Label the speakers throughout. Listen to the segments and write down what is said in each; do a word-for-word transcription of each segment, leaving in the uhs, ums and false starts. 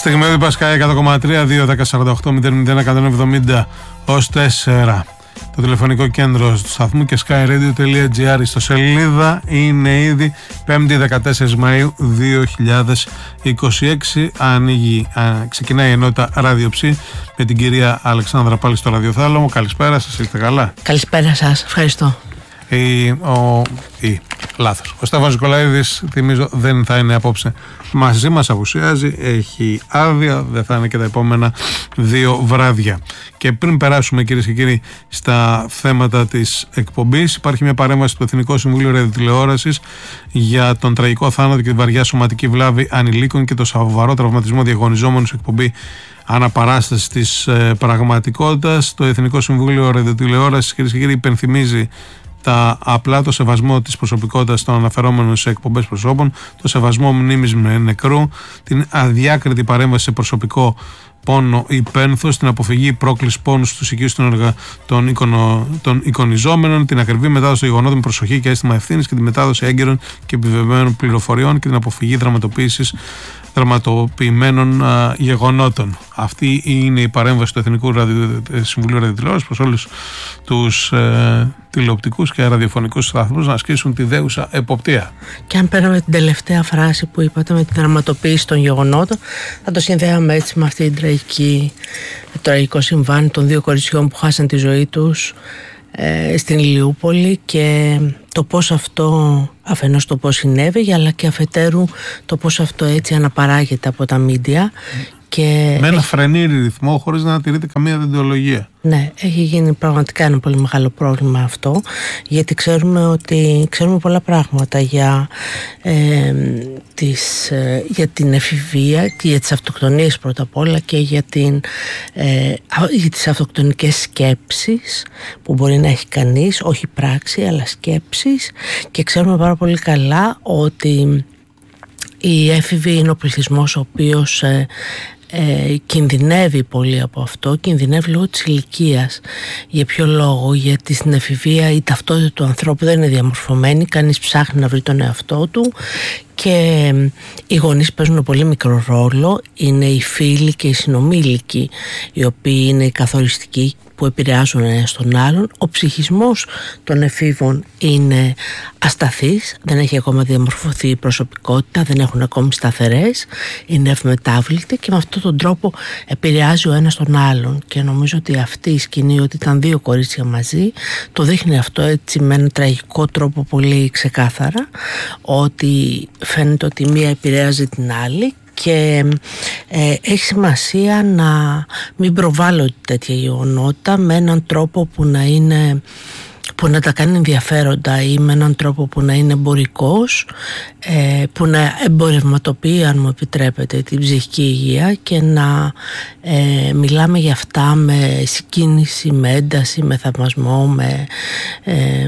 Speaker 1: Στιγμιώδη Πασκάη εκατό κόμμα τρία, δύο δέκα σαράντα οκτώ μηδέν μηδέν εκατόν εβδομήντα ως τέσσερα. Το τηλεφωνικό κέντρο του σταθμού και skyradio.gr. Στο σελίδα είναι ήδη πέμπτη δεκατέσσερις Μαΐου δύο χιλιάδες είκοσι έξι. Ανοίγει, α, ξεκινάει η ενότητα ραδιοψή με την κυρία Αλεξάνδρα πάλι στο ραδιοθάλαμο. Καλησπέρα σας, είστε καλά?
Speaker 2: Καλησπέρα σας, ευχαριστώ.
Speaker 1: Η, ο, η, λάθος. Ο Στέφανος Νικολαίδης, θυμίζω, δεν θα είναι απόψε μαζί μας, απουσιάζει, έχει άδεια, δεν θα είναι και τα επόμενα δύο βράδια. Και πριν περάσουμε, κυρίες και κύριοι, στα θέματα της εκπομπής, υπάρχει μια παρέμβαση του Εθνικού Συμβουλίου Ραδιοτηλεόρασης για τον τραγικό θάνατο και τη βαριά σωματική βλάβη ανηλίκων και το σοβαρό τραυματισμό διαγωνιζόμενων σε εκπομπή αναπαράσταση της ε, πραγματικότητας. Το Εθνικό Συμβούλιο Ραδιοτηλεόρασης, κυρίες και κύριοι, υπενθυμίζει τα απλά, το σεβασμό της προσωπικότητας των αναφερόμενων σε εκπομπές προσώπων, το σεβασμό μνήμης με νεκρού, την αδιάκριτη παρέμβαση σε προσωπικό πόνο ή πένθος, την αποφυγή πρόκληση πόνου στους οικείους των, εργα... των, εικονο... των εικονιζόμενων, την ακριβή μετάδοση των γεγονότων με προσοχή και αίσθημα ευθύνης και τη μετάδοση έγκαιρων και επιβεβαιωμένων πληροφοριών και την αποφυγή δραματοποίησης δραματοποιημένων α, γεγονότων. Αυτή είναι η παρέμβαση του Εθνικού Ραδιο... Συμβουλίου Ραδιοτηλεόρασης προς όλους τους ε, τηλεοπτικούς και ραδιοφωνικούς σταθμούς να ασκήσουν τη δέουσα εποπτεία.
Speaker 2: Και αν παίρναμε την τελευταία φράση που είπατε με την δραματοποίηση των γεγονότων, θα το συνδέαμε έτσι με αυτή την τραγική, το τραγικό συμβάν των δύο κοριτσιών που χάσαν τη ζωή τους ε, στην Ηλιούπολη, και το πώς αυτό, αφενός το πώς συνέβη, αλλά και αφετέρου το πώς αυτό έτσι αναπαράγεται από τα μίντια. Και
Speaker 1: με ένα
Speaker 2: έχει...
Speaker 1: φρενήρι ρυθμό, χωρίς να τηρείται καμία δεντεολογία.
Speaker 2: Ναι, έχει γίνει πραγματικά ένα πολύ μεγάλο πρόβλημα αυτό, γιατί ξέρουμε ότι ξέρουμε πολλά πράγματα για, ε, τις, ε, για την εφηβεία και για τις αυτοκτονίες πρώτα απ' όλα, και για, την, ε, για τις αυτοκτονικές σκέψεις που μπορεί να έχει κανείς, όχι πράξη αλλά σκέψεις, και ξέρουμε πάρα πολύ καλά ότι η έφηβη είναι ο πληθυσμός ο οποίος ε, ε, κινδυνεύει πολύ από αυτό, κινδυνεύει λόγω της ηλικίας. Για ποιο λόγο? Γιατί στην εφηβεία η ταυτότητα του ανθρώπου δεν είναι διαμορφωμένη, κανείς ψάχνει να βρει τον εαυτό του, και οι γονείς παίζουν πολύ μικρό ρόλο. Είναι οι φίλοι και οι συνομήλικοι οι οποίοι είναι οι καθοριστικοί, που επηρεάζουν ένα στον άλλον. Ο ψυχισμός των εφήβων είναι ασταθής, δεν έχει ακόμα διαμορφωθεί η προσωπικότητα, δεν έχουν ακόμη σταθερές, είναι ευμετάβλητοι, και με αυτόν τον τρόπο επηρεάζει ο ένας τον άλλον. Και νομίζω ότι αυτή η σκηνή, ότι ήταν δύο κορίτσια μαζί, το δείχνει αυτό έτσι με ένα τραγικό τρόπο πολύ ξεκάθαρα, ότι φαίνεται ότι μία επηρεάζει την άλλη. Και ε, έχει σημασία να μην προβάλλονται τέτοια γεγονότα με έναν τρόπο που να είναι, που να τα κάνει ενδιαφέροντα, ή με έναν τρόπο που να είναι εμπορικός, ε, που να εμπορευματοποιεί, αν μου επιτρέπετε, την ψυχική υγεία, και να ε, μιλάμε για αυτά με συγκίνηση, με ένταση, με θαυμασμό, με... Ε,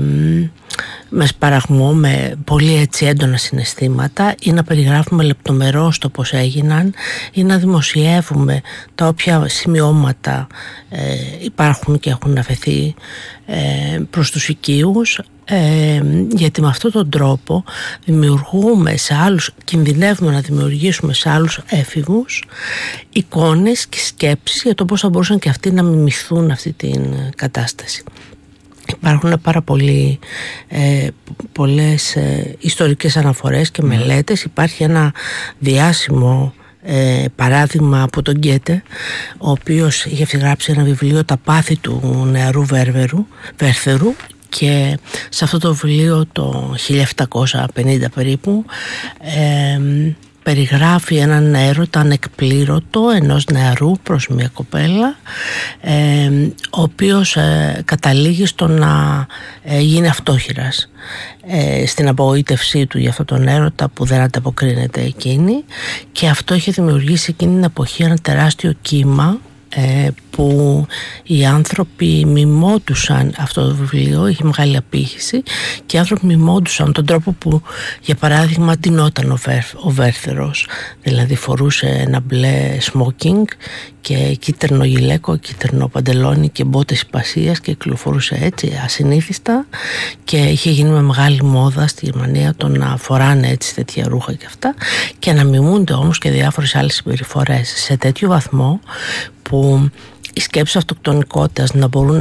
Speaker 2: με σπαραγμό, με πολύ έτσι έντονα συναισθήματα, ή να περιγράφουμε λεπτομερώς το πώς έγιναν, ή να δημοσιεύουμε τα όποια σημειώματα ε, υπάρχουν και έχουν αφαιθεί ε, προς τους οικείους, ε, γιατί με αυτόν τον τρόπο δημιουργούμε σε άλλους, κινδυνεύουμε να δημιουργήσουμε σε άλλους έφηβους εικόνες και σκέψεις για το πώς θα μπορούσαν και αυτοί να μιμηθούν αυτή την κατάσταση. Υπάρχουν πάρα πολλοί, ε, πολλές ε, ιστορικές αναφορές και μελέτες. Υπάρχει ένα διάσημο ε, παράδειγμα από τον Γκέτε, ο οποίος είχε γράψει ένα βιβλίο, «Τα πάθη του νεαρού Βέρβερου, Βέρθερου», και σε αυτό το βιβλίο το χίλια επτακόσια πενήντα περίπου ε, περιγράφει έναν έρωτα ανεκπλήρωτο ενός νεαρού προς μια κοπέλα, ε, ο οποίος ε, καταλήγει στο να ε, γίνει αυτόχειρας, ε, στην απογοήτευσή του για αυτόν τον έρωτα που δεν ανταποκρίνεται εκείνη, και αυτό είχε δημιουργήσει εκείνη την εποχή ένα τεράστιο κύμα ε, που οι άνθρωποι μιμόντουσαν αυτό το βιβλίο, είχε μεγάλη απήχηση και οι άνθρωποι μιμόντουσαν τον τρόπο που, για παράδειγμα, ντυνόταν ο, βέρ, ο Βέρθερος, δηλαδή φορούσε ένα μπλε smoking και κίτρινο γυλαίκο, κίτρινο παντελόνι και μπότες υπασίας και κυκλοφορούσε έτσι ασυνήθιστα και είχε γίνει με μεγάλη μόδα στη Γερμανία το να φοράνε έτσι τέτοια ρούχα και αυτά και να μιμούνται όμως και διάφορες άλλες συμπεριφορές σε τέτοιο βαθμό που οι σκέψεις αυτοκτονικότητας να μπορούν